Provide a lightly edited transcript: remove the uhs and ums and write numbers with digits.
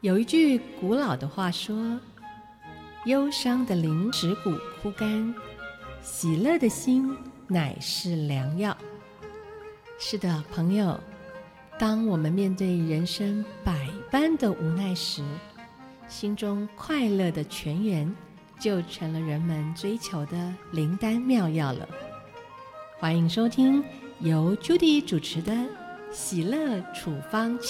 有一句古老的话说，忧伤的灵使骨枯干，喜乐的心乃是良药。是的，朋友，当我们面对人生百般的无奈时，心中快乐的泉源就成了人们追求的灵丹妙药了。欢迎收听由 Judy 主持的喜乐处方